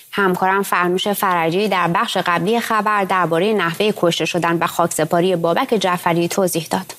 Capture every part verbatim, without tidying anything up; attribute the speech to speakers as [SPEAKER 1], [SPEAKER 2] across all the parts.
[SPEAKER 1] همکارم فرنوش فرجی در بخش قبلی خبر درباره نحوه کشته شدن و خاکسپاری بابک جعفری توضیح داد.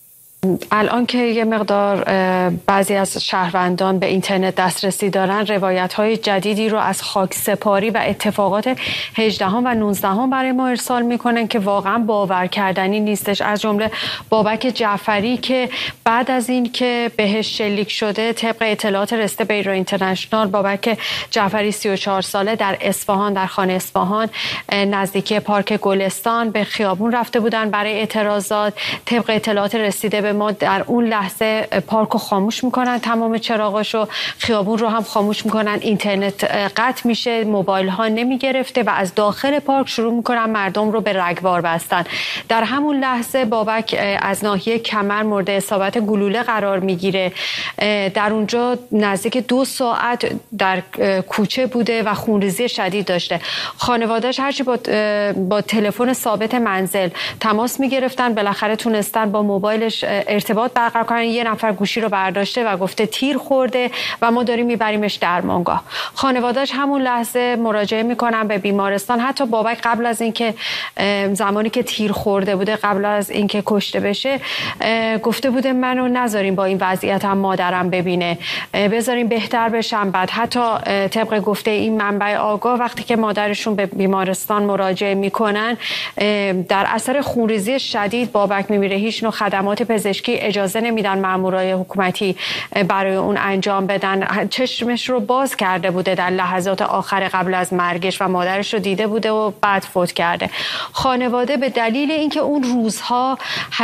[SPEAKER 2] الان که یه مقدار بعضی از شهروندان به اینترنت دسترسی دارن، روایت‌های جدیدی رو از خاکسپاری و اتفاقات هجدهم و نوزدهم برای ما ارسال میکنن که واقعا باور کردنی نیستش. از جمله بابک جعفری که بعد از این که بهش شلیک شده، طبق اطلاعات رسیده به ایران اینترنشنال، بابک جعفری سی و چهار ساله در اصفهان، در خانه اصفهان نزدیکی پارک گلستان به خیابون رفته بودن برای اعتراضات. طبق اطلاعات رسیده به ما در اون لحظه پارک رو خاموش میکنن، تمام چراغاشو، خیابون رو هم خاموش میکنن، اینترنت قطع میشه، موبایل ها نمیگرفته و از داخل پارک شروع میکنن مردم رو به رگبار بستن. در همون لحظه بابک از ناحیه کمر مورد اصابت گلوله قرار میگیره. در اونجا نزدیک دو ساعت در کوچه بوده و خونریزی شدید داشته. خانواده‌اش هرچی با با تلفن ثابت منزل تماس میگرفتن، بالاخره تونستن با موبایلش ارتباط برقرار کنن. یه نفر گوشی رو برداشته و گفته تیر خورده و ما داریم میبریمش درمانگاه. خانواده‌اش همون لحظه مراجعه میکنن به بیمارستان. حتی بابک قبل از اینکه زمانی که تیر خورده بوده، قبل از اینکه کشته بشه، گفته بوده منو نذارین با این وضعیت هم مادرم ببینه، بذارین بهتر بشم. بعد حتی طبق گفته این منبع آگاه، وقتی که مادرشون به بیمارستان مراجعه میکنن، در اثر خونریزی شدید بابک میمیره. هیچ نوع خدمات پزشکی اجازه نمیدن مامورای حکومتی برای اون انجام بدن. چشمش رو باز کرده بوده در لحظات آخر قبل از مرگش و مادرش رو دیده بوده و بعد فوت کرده. خانواده به دلیل اینکه اون روزها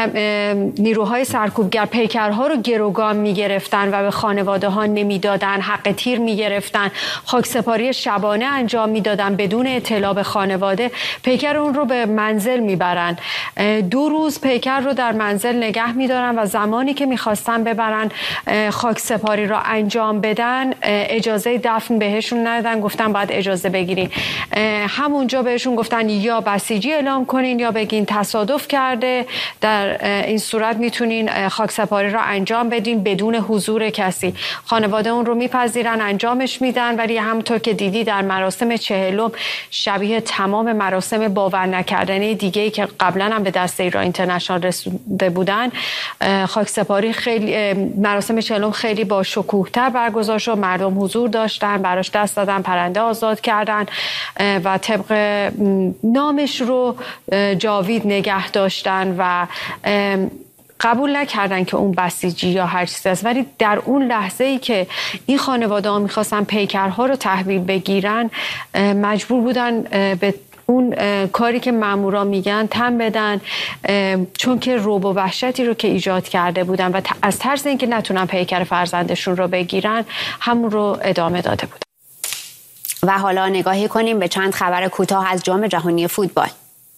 [SPEAKER 2] نیروهای سرکوبگر پیکرها رو گروگان میگرفتن و به خانواده ها نمیدادن، حق تیر میگرفتن، خاکسپاری شبانه انجام میدادن بدون اطلاع به خانواده، پیکر اون رو به منزل میبرن. دو روز پیکر رو در منزل نگه میدارن و زمانی که میخواستن ببرن خاکسپاری را انجام بدن، اجازه دفن بهشون ندادن، گفتن باید اجازه بگیرین. همونجا بهشون گفتن یا بسیجی اعلام کنین یا بگین تصادف کرده، در این صورت میتونین خاکسپاری را انجام بدین بدون حضور کسی. خانواده اون رو میپذیرن، انجامش میدن، ولی همونطور که دیدی در مراسم چهلم شبیه تمام مراسم باور نکردنی دیگه‌ای که قبلا هم به دست ایران اینترنشنال رسیده بودن، خاکسپاری خیلی مراسم چهلم خیلی با شکوه‌تر برگزار شد. مردم حضور داشتن، براش دست دادن، پرنده آزاد کردن و طبق نامش رو جاوید نگه داشتن و قبول نکردن که اون بسیجی یا هر چیزی است. ولی در اون لحظه ای که این خانواده ها میخواستن پیکرها رو تحویل بگیرن، مجبور بودن به اون کاری که مامورا میگن تن بدن، چون که رعب و وحشتی رو که ایجاد کرده بودن و از ترس اینکه نتونن پیکر فرزندشون رو بگیرن، همون رو ادامه داده بودن.
[SPEAKER 1] و حالا نگاهی کنیم به چند خبر کوتاه از جام جهانی فوتبال.